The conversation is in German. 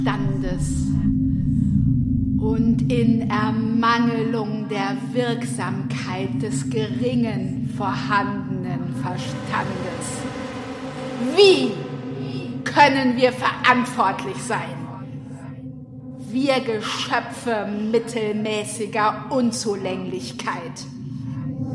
Verstandes und in Ermangelung der Wirksamkeit des geringen vorhandenen Verstandes. Wie können wir verantwortlich sein? Wir Geschöpfe mittelmäßiger Unzulänglichkeit.